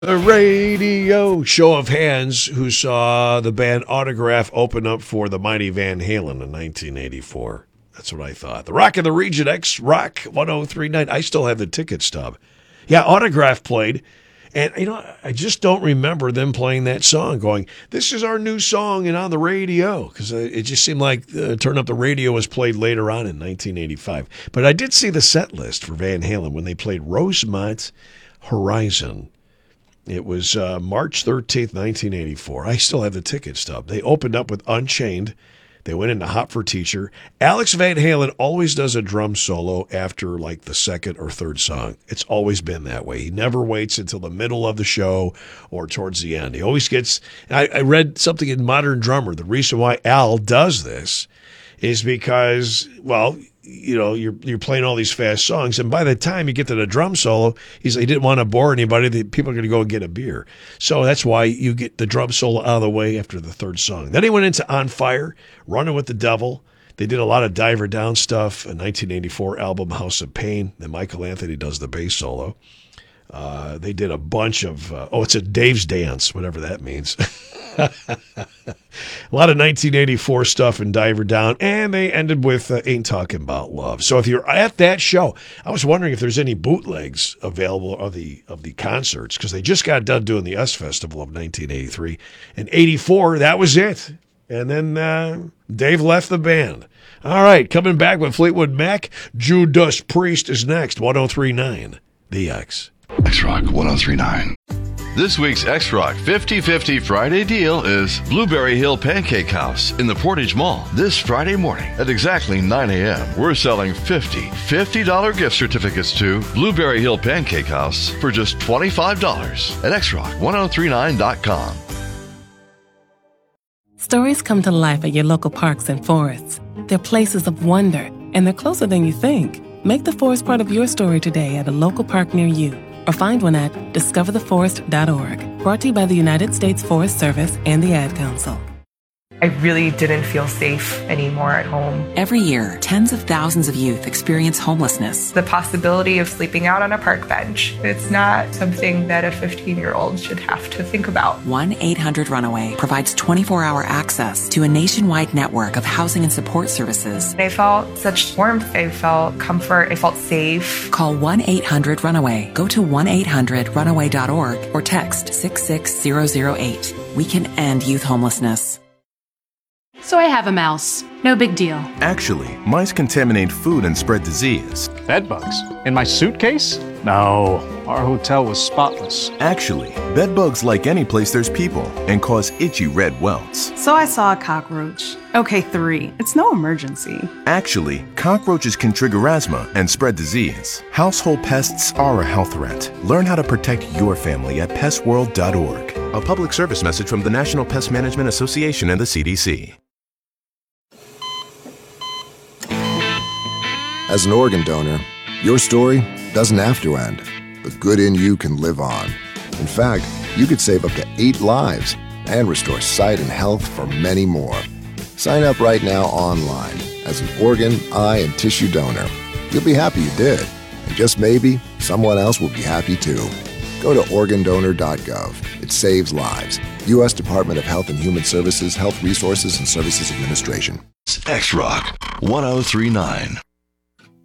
The radio show of hands who saw the band Autograph open up for the mighty Van Halen in 1984. That's what I thought. The Rock of the Region, X-Rock 1039. I still have the ticket stub. Yeah, Autograph played. And, I just don't remember them playing that song, going, this is our new song and on the radio. Because it just seemed like Turn Up the Radio was played later on in 1985. But I did see the set list for Van Halen when they played Rosemont Horizon. It was March 13th, 1984. I still have the ticket stub. They opened up with Unchained. They went into Hot for Teacher. Alex Van Halen always does a drum solo after like the second or third song. It's always been that way. He never waits until the middle of the show or towards the end. He always gets, I read something in Modern Drummer. The reason why Al does this is because, well, you're playing all these fast songs, and by the time you get to the drum solo, he didn't want to bore anybody. People are going to go and get a beer. So that's why you get the drum solo out of the way after the third song. Then he went into On Fire, Running with the Devil. They did a lot of Diver Down stuff, a 1984 album, House of Pain. Then Michael Anthony does the bass solo. They did a bunch of, it's a Dave's Dance, whatever that means. A lot of 1984 stuff in Diver Down, and they ended with Ain't Talking About Love. So if you're at that show, I was wondering if there's any bootlegs available of the concerts, because they just got done doing the US Festival of 1983. And 84, that was it. And then Dave left the band. All right, coming back with Fleetwood Mac, Judas Priest is next, 1039 The X. X-Rock 1039. This week's X-Rock 50-50 Friday deal is Blueberry Hill Pancake House in the Portage Mall. This Friday morning at exactly 9 a.m., we're selling $50 gift certificates to Blueberry Hill Pancake House for just $25 at xrock1039.com. Stories come to life at your local parks and forests. They're places of wonder, and they're closer than you think. Make the forest part of your story today at a local park near you, or find one at discovertheforest.org. Brought to you by the United States Forest Service and the Ad Council. I really didn't feel safe anymore at home. Every year, tens of thousands of youth experience homelessness. The possibility of sleeping out on a park bench, it's not something that a 15-year-old should have to think about. 1-800-RUNAWAY provides 24-hour access to a nationwide network of housing and support services. I felt such warmth. I felt comfort. I felt safe. Call 1-800-RUNAWAY. Go to 1-800-RUNAWAY.org or text 66008. We can end youth homelessness. So I have a mouse. No big deal. Actually, mice contaminate food and spread disease. Bed bugs? In my suitcase? No, our hotel was spotless. Actually, bed bugs like any place there's people and cause itchy red welts. So I saw a cockroach. Okay, 3. It's no emergency. Actually, cockroaches can trigger asthma and spread disease. Household pests are a health threat. Learn how to protect your family at pestworld.org. A public service message from the National Pest Management Association and the CDC. As an organ donor, your story doesn't have to end. The good in you can live on. In fact, you could save up to 8 lives and restore sight and health for many more. Sign up right now online as an organ, eye, and tissue donor. You'll be happy you did. And just maybe, someone else will be happy too. Go to organdonor.gov. It saves lives. U.S. Department of Health and Human Services, Health Resources and Services Administration. X-Rock 1039.